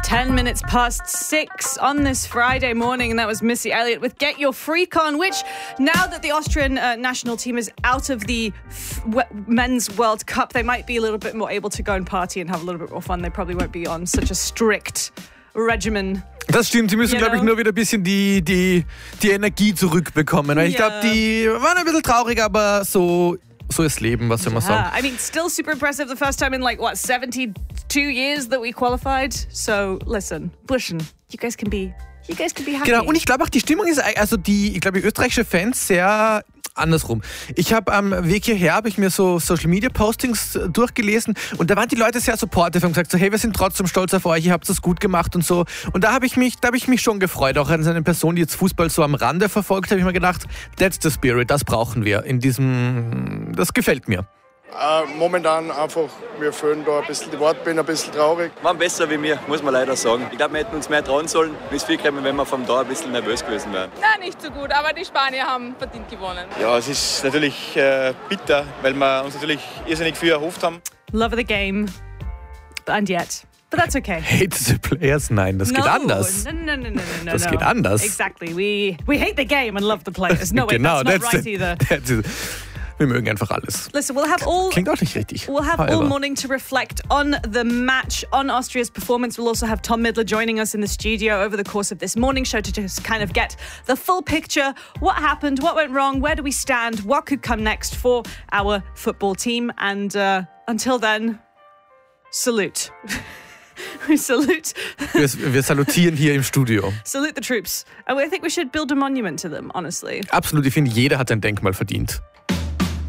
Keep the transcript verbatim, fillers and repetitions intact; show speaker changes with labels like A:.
A: Ten minutes past six on this Friday morning, and that was Missy Elliott with Get Your Freak On, which now that the Austrian uh, national team is out of the f- w- Men's World Cup, they might be a little bit more able to go and party and have a little bit more fun. They probably won't be on such a strict regimen.
B: Das stimmt, sie müssen, glaube ich, nur wieder ein bisschen die, die, die Energie zurückbekommen. Ich
A: Ja.
B: glaube, die waren ein bisschen traurig, aber so, so ist Leben, was soll man sagen.
A: Yeah, I mean, still super impressive. The first time in like, what, seventy-two years that we qualified. So, listen, Burschen, you guys can be, you guys can be happy.
B: Genau, und ich glaube auch, die Stimmung ist, also die, ich glaube, die österreichische Fans sehr andersrum. Ich habe am Weg hierher, habe ich mir so Social-Media-Postings durchgelesen und da waren die Leute sehr supportive und gesagt so, hey, wir sind trotzdem stolz auf euch, ihr habt das gut gemacht und so. Und da habe ich mich, da habe ich mich schon gefreut, auch als eine Person, die jetzt Fußball so am Rande verfolgt, habe ich mir gedacht, that's the spirit, das brauchen wir in diesem, das gefällt mir.
C: Äh, momentan einfach, wir fühlen da ein bisschen die Worte, bin ein bisschen traurig.
D: Waren besser wie mir, muss man leider sagen. Ich glaube, wir hätten uns mehr trauen sollen. Ist viel gekommen, wenn wir vom Tor ein bisschen nervös gewesen wären.
E: Nein, nicht so gut, aber die Spanier haben verdient gewonnen.
F: Ja, es ist natürlich äh, bitter, weil wir uns natürlich irrsinnig viel erhofft haben.
A: Love of the game. And yet. But that's okay.
B: Hate the players? Nein, das geht
A: no,
B: anders.
A: No, no, no, no, no, no.
B: Das
A: no.
B: geht anders.
A: Exactly. We we hate the game and love the players. No, wait,
B: genau,
A: that's not
B: that's
A: right
B: the,
A: either.
B: That's the, wir mögen einfach alles.
A: Listen, we'll have all...
B: Klingt auch nicht richtig.
A: We'll have
B: However.
A: all morning to reflect on the match, on Austria's performance. We'll also have Tom Midler joining us in the studio over the course of this morning show to just kind of get the full picture. What happened? What went wrong? Where do we stand? What could come next for our football team? And uh, until then, salute. We salute.
B: Wir, wir salutieren hier im Studio.
A: Salute the troops. And I think we should build a monument to them, honestly.
B: Absolut, ich finde, jeder hat ein Denkmal verdient.